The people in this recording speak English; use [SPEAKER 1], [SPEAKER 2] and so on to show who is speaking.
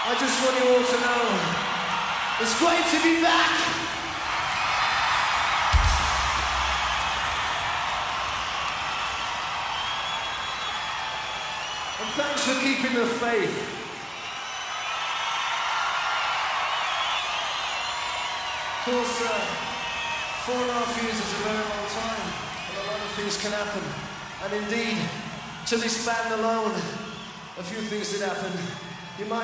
[SPEAKER 1] I just want you all to know it's great to be back. And thanks for keeping the faith. Of course, 4.5 years is a very long time, and a lot of things can happen. And indeed, to this band alone, a few things did happen. You might